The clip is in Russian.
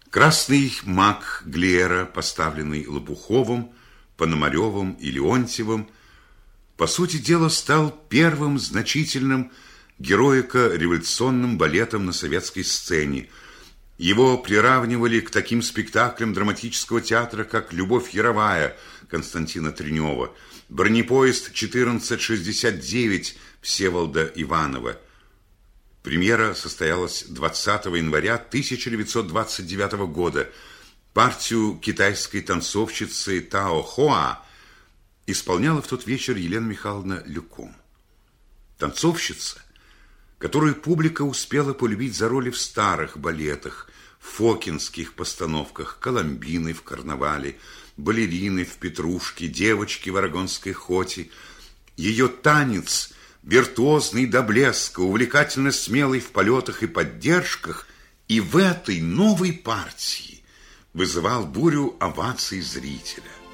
Красный маг Глиера, поставленный Лопуховым, Пономаревым и Леонтьевым, по сути дела, стал первым значительным героико-революционным балетом на советской сцене. Его приравнивали к таким спектаклям драматического театра, как «Любовь Яровая» Константина Тренева, «Бронепоезд 1469» Всеволода Иванова. Премьера состоялась 20 января 1929 года. Партию китайской танцовщицы Тао Хоа исполняла в тот вечер Елена Михайловна Люком. Танцовщица, которую публика успела полюбить за роли в старых балетах, в фокинских постановках, Коломбины в «Карнавале», балерины в «Петрушке», девочки в «Арагонской хоте». Ее танец, виртуозный до блеска, увлекательно смелый в полетах и поддержках, и в этой новой партии вызывал бурю оваций зрителя.